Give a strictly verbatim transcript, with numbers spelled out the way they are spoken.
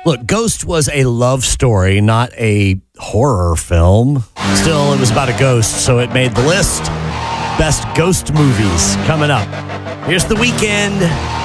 Look, Ghost was a love story, not a horror film. Still, it was about a ghost, so it made the list. Best ghost movies coming up. Here's The Weeknd.